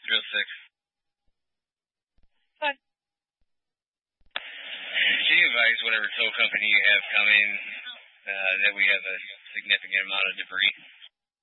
Drill 6. Fine. Can you advise whatever tow company you have coming that we have a significant amount of debris?